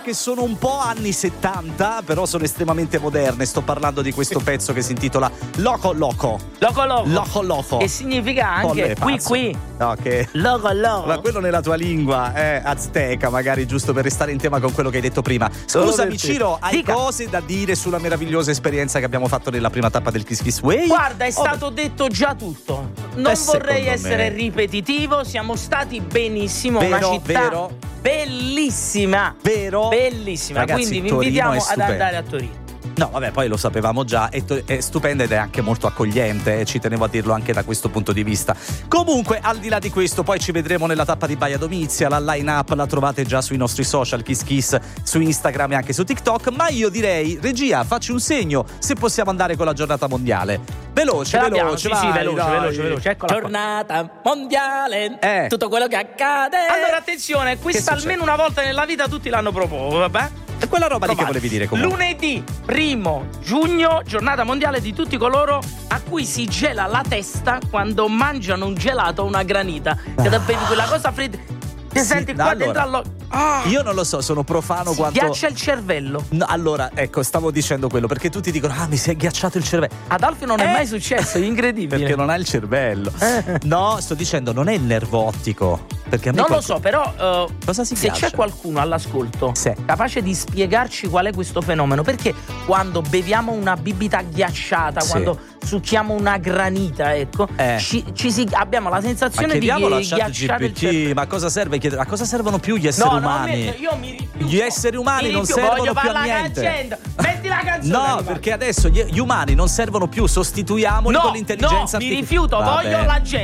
che sono un po' anni 70, però sono estremamente moderne. Sto parlando di questo pezzo che si intitola Loco Loco. Loco Loco. Loco Loco. Che significa anche qui. No, che... Loco Loco. Ma quello nella tua lingua è azteca, magari, giusto per restare in tema con quello che hai detto prima. Scusami Ciro, hai cose da dire sulla meravigliosa esperienza che abbiamo fatto nella prima tappa del Kiss Kiss Way? Guarda, è stato detto già tutto. Non vorrei essere ripetitivo, siamo stati benissimo, una città bellissima. Vero? Bellissima. Ragazzi, quindi vi Torino invitiamo ad andare a Torino. No, vabbè, poi lo sapevamo già, è stupenda ed è anche molto accogliente, ci tenevo a dirlo anche da questo punto di vista. Comunque, al di là di questo, poi ci vedremo nella tappa di Baia Domizia, la line-up la trovate già sui nostri social, Kiss Kiss, su Instagram e anche su TikTok, ma io direi, regia, facci un segno se possiamo andare con la giornata mondiale. Veloce, veloce, eccola. Giornata mondiale, tutto quello che accade. Allora, attenzione, questa almeno una volta nella vita tutti l'hanno proposto, vabbè? È quella roba lì che volevi dire comunque. Lunedì 1 giugno, giornata mondiale di tutti coloro a cui si gela la testa quando mangiano un gelato o una granita. Che bevi quella cosa fredda. Ti senti qua dentro all'occhio. Io non lo so, sono profano quanto... Ghiaccia il cervello. No, allora, ecco, stavo dicendo quello, perché tutti dicono, mi si è ghiacciato il cervello. Ad Alfio non è mai successo, è incredibile. Perché non ha il cervello. No, sto dicendo, non è il nervo ottico. Perché a me non lo so, però cosa si se ghiaccia? c'è qualcuno all'ascolto capace di spiegarci qual è questo fenomeno, perché quando beviamo una bibita ghiacciata, quando succhiamo una granita, ecco, abbiamo la sensazione di ghiacciare il cervello. Ma cosa serve chiedere? A cosa servono più gli esseri umani? Io mi rifiuto. Gli esseri umani non servono più a niente. Metti la canzone. No, perché adesso gli umani non servono più, sostituiamoli con l'intelligenza artificiale. Mi rifiuto, voglio la gente.